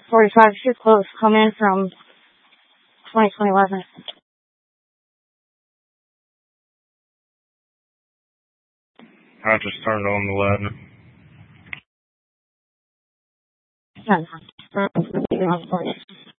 45 too close. Come in from 2011. I just turned on the ladder. Yeah.